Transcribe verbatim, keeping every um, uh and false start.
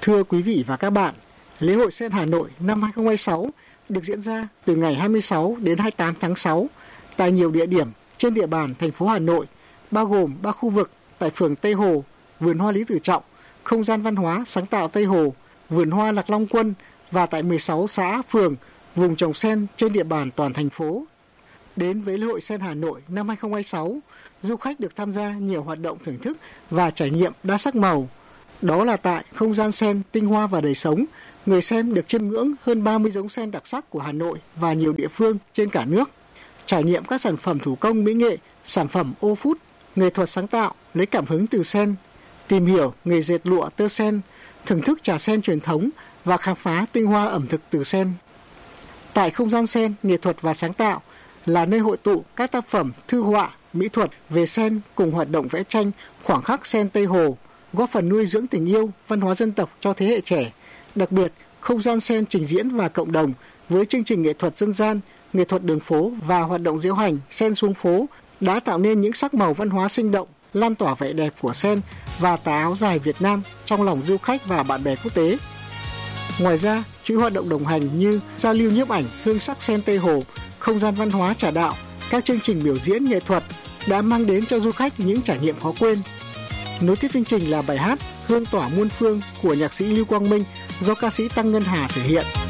Thưa quý vị và các bạn, lễ hội Sen Hà Nội năm hai không hai sáu được diễn ra từ ngày hai mươi sáu đến hai mươi tám tháng sáu tại nhiều địa điểm trên địa bàn thành phố Hà Nội, bao gồm ba khu vực tại phường Tây Hồ, vườn hoa Lý Tự Trọng, không gian văn hóa sáng tạo Tây Hồ, vườn hoa Lạc Long Quân và tại mười sáu xã, phường, vùng trồng sen trên địa bàn toàn thành phố. Đến với lễ hội Sen Hà Nội năm hai không hai sáu, du khách được tham gia nhiều hoạt động thưởng thức và trải nghiệm đa sắc màu. Đó là tại không gian sen tinh hoa và đời sống, người xem được chiêm ngưỡng hơn ba mươi giống sen đặc sắc của Hà Nội và nhiều địa phương trên cả nước. Trải nghiệm các sản phẩm thủ công mỹ nghệ, sản phẩm ô phút, nghệ thuật sáng tạo lấy cảm hứng từ sen, tìm hiểu nghề dệt lụa tơ sen, thưởng thức trà sen truyền thống và khám phá tinh hoa ẩm thực từ sen. Tại không gian sen, nghệ thuật và sáng tạo là nơi hội tụ các tác phẩm thư họa, mỹ thuật về sen cùng hoạt động vẽ tranh khoảng khắc sen Tây Hồ, góp phần nuôi dưỡng tình yêu, văn hóa dân tộc cho thế hệ trẻ. Đặc biệt, không gian sen trình diễn và cộng đồng với chương trình nghệ thuật dân gian, nghệ thuật đường phố và hoạt động diễu hành sen xuống phố đã tạo nên những sắc màu văn hóa sinh động, lan tỏa vẻ đẹp của sen và tà áo dài Việt Nam trong lòng du khách và bạn bè quốc tế. Ngoài ra, chuỗi hoạt động đồng hành như giao lưu nhiếp ảnh hương sắc sen Tây Hồ, không gian văn hóa trà đạo, các chương trình biểu diễn nghệ thuật đã mang đến cho du khách những trải nghiệm khó quên. Nối tiếp chương trình là bài hát Hương tỏa muôn phương của nhạc sĩ Lưu Quang Minh do ca sĩ Tăng Ngân Hà thể hiện.